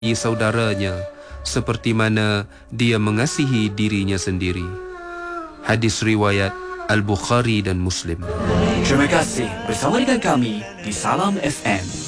saudaranya seperti mana dia mengasihi dirinya sendiri. Hadis riwayat Al-Bukhari dan Muslim. Terima kasih bersama dengan kami di Salam FM.